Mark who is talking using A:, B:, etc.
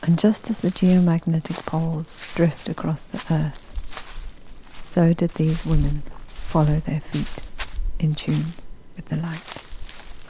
A: And just as the geomagnetic poles drift across the earth, so did these women follow their feet in tune with the light.